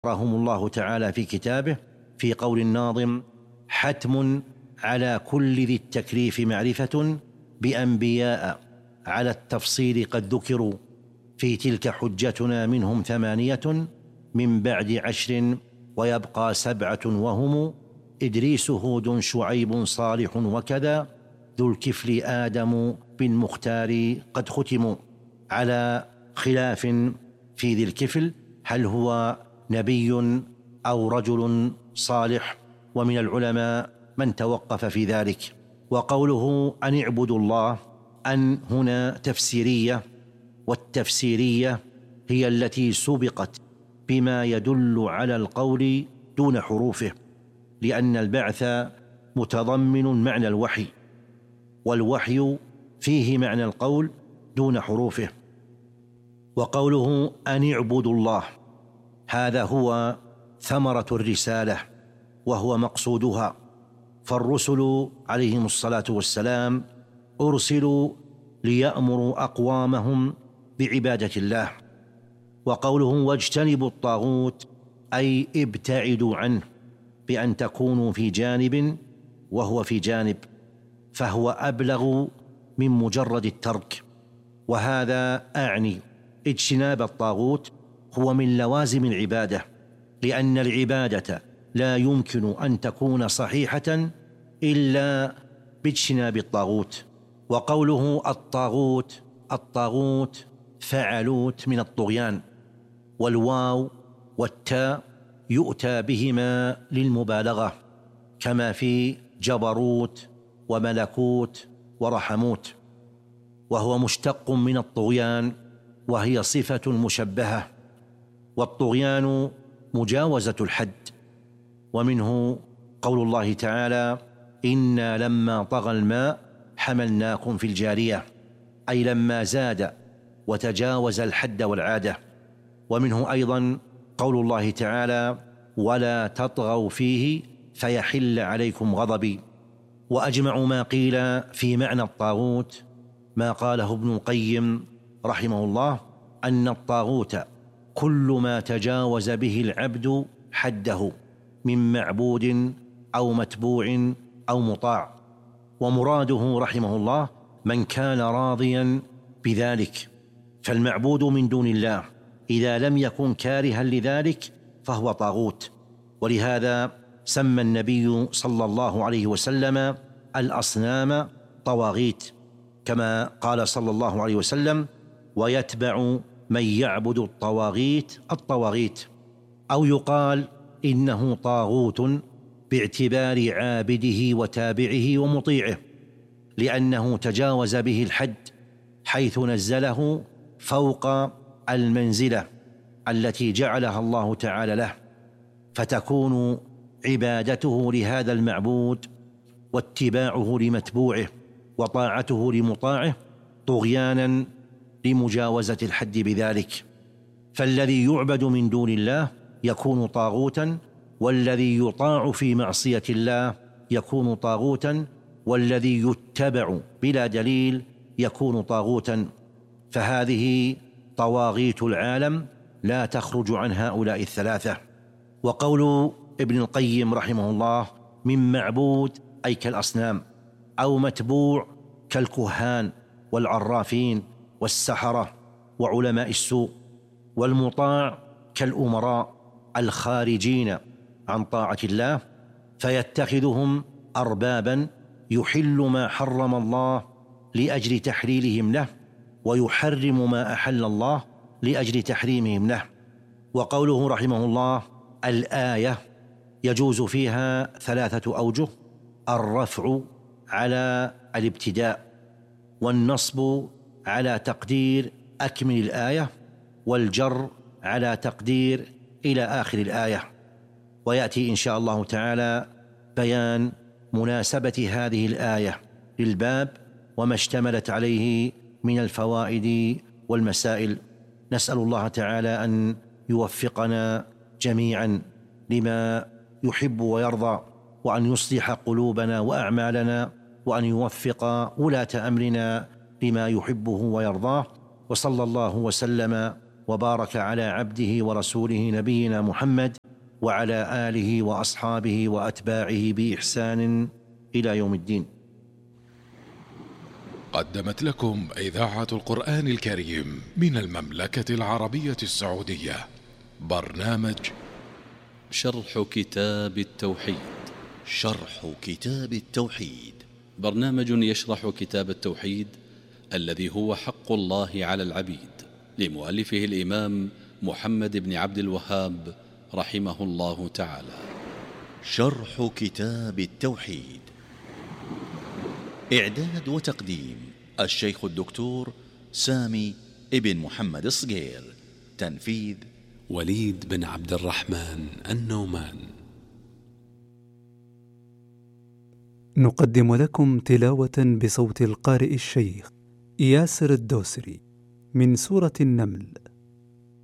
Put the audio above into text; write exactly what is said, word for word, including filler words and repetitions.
رحمهم الله تعالى في كتابه في قول الناظم: حتم على كل ذي التكليف معرفة بأنبياء على التفصيل قد ذكروا، في تلك حجتنا منهم ثمانية من بعد عشر ويبقى سبعة وهم إدريس هود شعيب صالح وكذا ذو الكفل آدم بالمختار قد ختموا. على خلاف في ذي الكفل، هل هو نبي أو رجل صالح؟ ومن العلماء من توقف في ذلك. وقوله أن اعبدوا الله، أن هنا تفسيرية، والتفسيرية هي التي سبقت بما يدل على القول دون حروفه، لأن البعث متضمن معنى الوحي، والوحي فيه معنى القول دون حروفه. وقوله أن اعبدوا الله، هذا هو ثمرة الرسالة وهو مقصودها، فالرسل عليهم الصلاة والسلام أرسلوا ليأمروا أقوامهم بعبادة الله. وقوله واجتنبوا الطاغوت أي ابتعدوا عنه، بأن تكونوا في جانب وهو في جانب، فهو أبلغ من مجرد الترك. وهذا أعني اجتناب الطاغوت هو من لوازم العبادة، لأن العبادة لا يمكن أن تكون صحيحة إلا باجتناب الطاغوت. وقوله الطاغوت، الطاغوت فعلوت من الطغيان، والواو والتاء يؤتى بهما للمبالغة، كما في جبروت وملكوت ورحموت، وهو مشتق من الطغيان، وهي صفة مشبهة. والطغيان مجاوزة الحد، ومنه قول الله تعالى: إنا لما طغى الماء حملناكم في الجارية، أي لما زاد وتجاوز الحد والعادة. ومنه أيضا قول الله تعالى: ولا تطغوا فيه فيحل عليكم غضبي. وأجمع ما قيل في معنى الطاغوت ما قاله ابن القيم رحمه الله، أن الطاغوت كل ما تجاوز به العبد حده من معبود أو متبوع أو مطاع. ومراده رحمه الله من كان راضيا بذلك، فالمعبود من دون الله إذا لم يكن كارها لذلك فهو طاغوت. ولهذا سمى النبي صلى الله عليه وسلم الأصنام طواغيت، كما قال صلى الله عليه وسلم: ويتبع من يعبد الطواغيت الطواغيت. أو يقال إنه طاغوت باعتبار عابده وتابعه ومطيعه، لأنه تجاوز به الحد حيث نزله فوق المنزلة التي جعلها الله تعالى له، فتكون عبادته لهذا المعبود واتباعه لمتبوعه وطاعته لمطاعه طغيانا لمجاوزة الحد بذلك. فالذي يعبد من دون الله يكون طاغوتا، والذي يطاع في معصية الله يكون طاغوتا، والذي يتبع بلا دليل يكون طاغوتا. فهذه طواغيت العالم لا تخرج عن هؤلاء الثلاثة. وقول ابن القيم رحمه الله: من معبود أي كالأصنام، أو متبوع كالكهان والعرافين والسحرة وعلماء السوء، والمطاع كالأمراء الخارجين عن طاعة الله، فيتخذهم أربابا يحل ما حرم الله لأجل تحليلهم له، ويحرم ما أحل الله لأجل تحريمهم له. وقوله رحمه الله: الآية يجوز فيها ثلاثة أوجه: الرفع على الابتداء، والنصب على تقدير أكمل الآية، والجر على تقدير إلى آخر الآية. ويأتي إن شاء الله تعالى بيان مناسبة هذه الآية للباب وما اشتملت عليه من الفوائد والمسائل. نسأل الله تعالى أن يوفقنا جميعا لما يحب ويرضى، وأن يصلح قلوبنا وأعمالنا، وأن يوفق ولاة أمرنا لما يحبه ويرضاه. وصلى الله وسلم وبارك على عبده ورسوله نبينا محمد وعلى آله وأصحابه وأتباعه بإحسان إلى يوم الدين. قدمت لكم إذاعة القرآن الكريم من المملكة العربية السعودية برنامج شرح كتاب التوحيد. شرح كتاب التوحيد برنامج يشرح كتاب التوحيد الذي هو حق الله على العبيد، لمؤلفه الإمام محمد بن عبد الوهاب رحمه الله تعالى. شرح كتاب التوحيد، إعداد وتقديم الشيخ الدكتور سامي ابن محمد الصقير، تنفيذ وليد بن عبد الرحمن النومان. نقدم لكم تلاوة بصوت القارئ الشيخ ياسر الدوسري من سورة النمل.